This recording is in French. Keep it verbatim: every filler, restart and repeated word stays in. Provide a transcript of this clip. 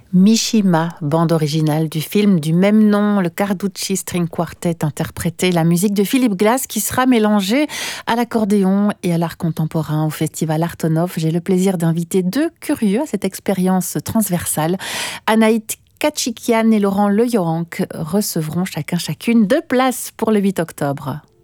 Mishima, bande originale du film du même nom, le Carducci String Quartet interprétait la musique de Philippe Glass qui sera mélangée à l'accordéon et à l'art contemporain au festival Artonov. J'ai le plaisir d'inviter deux curieux à cette expérience transversale. Anaït Kachikian et Laurent Le Yohank recevront chacun chacune deux places pour le huit octobre.